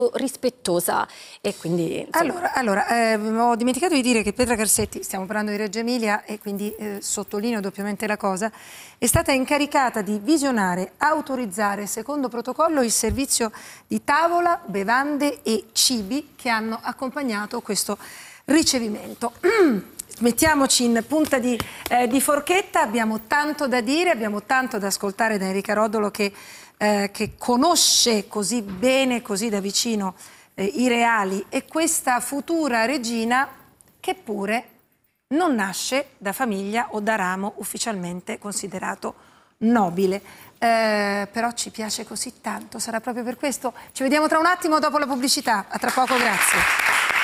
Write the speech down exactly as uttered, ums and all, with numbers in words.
rispettosa e quindi insomma... allora, allora eh, ho dimenticato di dire che Petra Carsetti, stiamo parlando di Reggio Emilia e quindi eh, sottolineo doppiamente la cosa, è stata incaricata di visionare, autorizzare secondo protocollo il servizio di tavola, bevande e cibi che hanno accompagnato questo ricevimento. Mettiamoci in punta di, eh, di forchetta, abbiamo tanto da dire, abbiamo tanto da ascoltare da Enrica Rodolo che Eh, che conosce così bene, così da vicino eh, i reali e questa futura regina che pure non nasce da famiglia o da ramo ufficialmente considerato nobile. Eh, però ci piace così tanto, sarà proprio per questo. Ci vediamo tra un attimo dopo la pubblicità. A tra poco, grazie.